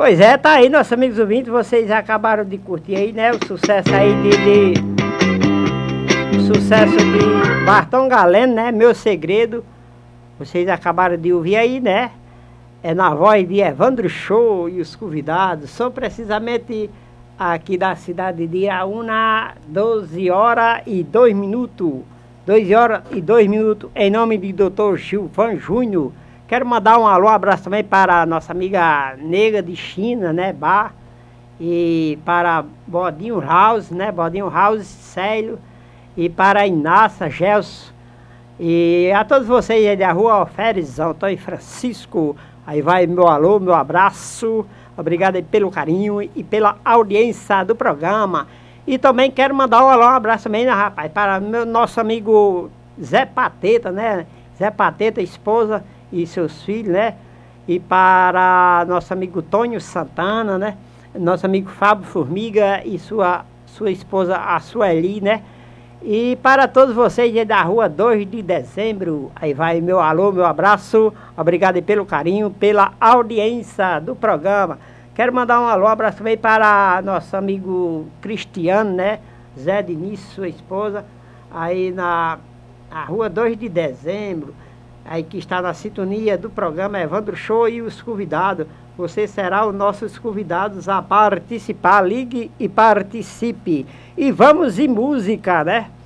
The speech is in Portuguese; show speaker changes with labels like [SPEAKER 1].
[SPEAKER 1] Pois é, tá aí, nossos amigos ouvintes, vocês acabaram de curtir aí, né, o sucesso aí sucesso de Bartão Galeno, né, Meu Segredo. Vocês acabaram de ouvir aí, né? É na voz de Evandro Show e os convidados. São precisamente aqui da cidade de Iraúna, 12 horas e 2 minutos. 12 horas e 2 minutos, em nome de Dr. Gilvan Júnior. Quero mandar um alô, um abraço também para a nossa amiga Nega de China, né, Bar. E para Bodinho House, né, Bodinho House, Célio. E para a Inácia, Gelson. E a todos vocês aí da rua Alferes, Antônio Francisco, aí vai meu alô, meu abraço, obrigado aí pelo carinho e pela audiência do programa. E também quero mandar um alô, um abraço também, né, rapaz, para meu nosso amigo Zé Pateta, né, Zé Pateta, esposa e seus filhos, né, e para nosso amigo Tônio Santana, né, nosso amigo Fábio Formiga e sua esposa, a Sueli, né. E para todos vocês aí da rua 2 de dezembro, aí vai meu alô, meu abraço, obrigado aí pelo carinho, pela audiência do programa. Quero mandar um alô, um abraço também para nosso amigo Cristiano, né, Zé Diniz, sua esposa, aí na rua 2 de dezembro, aí que está na sintonia do programa Evandro Show e os convidados. Você será os nossos convidados a participar. Ligue e participe. E vamos em música, né?